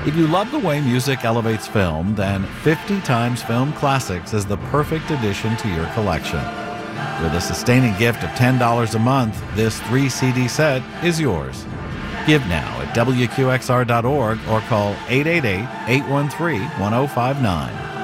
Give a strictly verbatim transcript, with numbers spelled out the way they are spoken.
If you love the way music elevates film, then fifty Times Film Classics is the perfect addition to your collection. With a sustaining gift of ten dollars a month, this three C D set is yours. Give now at W Q X R dot org or call eight eight eight, eight one three, one oh five nine.